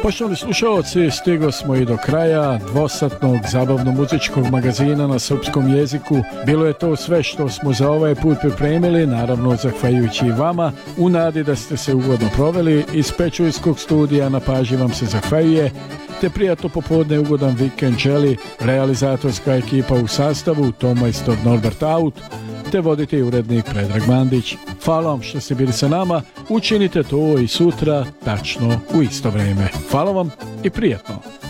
Poštovani slušalci, stigli smo i do kraja dvosatnog zabavno-muzičkog magazina na srpskom jeziku. Bilo je to sve što smo za ovaj put pripremili, naravno zahvaljujući i vama, u nadi da ste se ugodno proveli. Iz Pečujskog studija na paži vam se zahvaljuje, te prijatno popodne, ugodan vikend želi realizatorska ekipa u sastavu tonmajstor Norbert Aut, te vodite i urednik Predrag Mandić. Hvala vam što ste bili sa nama, učinite to i sutra tačno u isto vrijeme. Hvala vam i prijatno.